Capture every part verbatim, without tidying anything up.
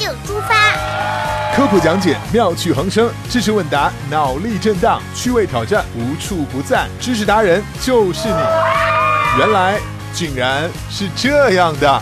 性出发。 科普讲解，妙趣横生；知识问答，脑力震荡；趣味挑战，无处不在。知识达人就是你。原来竟然是这样的。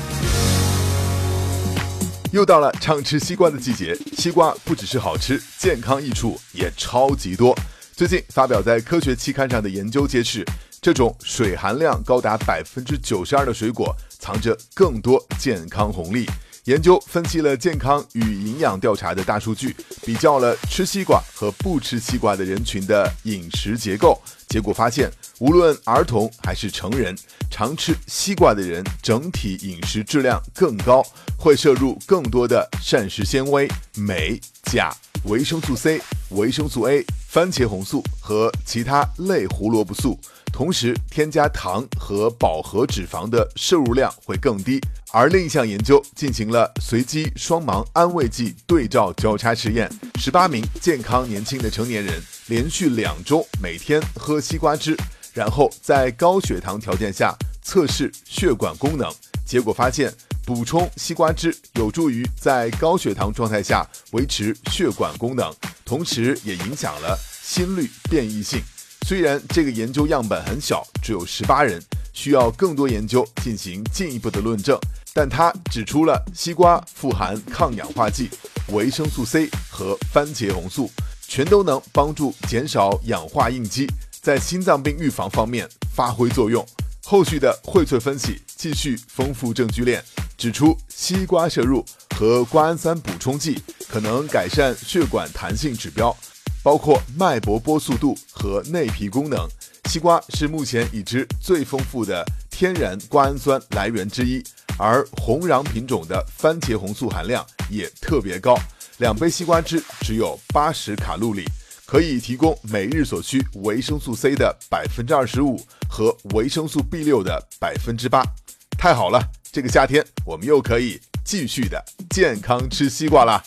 又到了畅吃西瓜的季节，西瓜不只是好吃，健康益处也超级多。最近发表在科学期刊上的研究揭示，这种水含量高达百分之九十二的水果，藏着更多健康红利。研究分析了健康与营养调查的大数据，比较了吃西瓜和不吃西瓜的人群的饮食结构，结果发现，无论儿童还是成人，常吃西瓜的人整体饮食质量更高，会摄入更多的膳食纤维、镁、钾、维生素 C、维生素 A、番茄红素和其他类胡萝卜素，同时添加糖和饱和脂肪的摄入量会更低。而另一项研究进行了随机双盲安慰剂对照交叉实验，十八名健康年轻的成年人连续两周每天喝西瓜汁，然后在高血糖条件下测试血管功能，结果发现补充西瓜汁有助于在高血糖状态下维持血管功能，同时也影响了心率变异性。虽然这个研究样本很小，只有十八人，需要更多研究进行进一步的论证，但它指出了西瓜富含抗氧化剂、维生素 C 和番茄红素，全都能帮助减少氧化应激，在心脏病预防方面发挥作用。后续的荟萃分析继续丰富证据链，指出西瓜摄入和瓜氨酸补充剂可能改善血管弹性指标，包括脉搏波速度和内皮功能。西瓜是目前已知最丰富的天然瓜氨酸来源之一，而红瓤品种的番茄红素含量也特别高，两杯西瓜汁只有八十卡路里，可以提供每日所需维生素 C 的百分之二十五和维生素 B 六 的百分之八。太好了，这个夏天我们又可以继续的健康吃西瓜啦！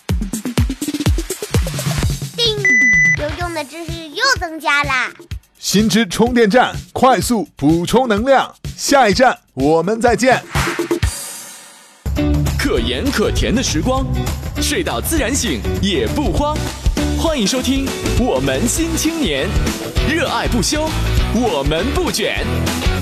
叮，有用的知识又增加啦！ 新知充电站，快速补充能量。下一站我们再见。 可盐可甜的时光，睡到自然醒也不慌。欢迎收听《我们新青年》，热爱不休，我们不卷。